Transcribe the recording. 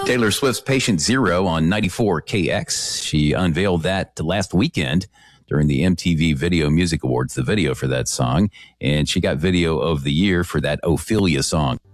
Taylor Swift's Patient Zero on 94 KX. She unveiled that last weekend during the MTV Video Music Awards, the video for that song. And she got Video of the Year for that Ophelia song.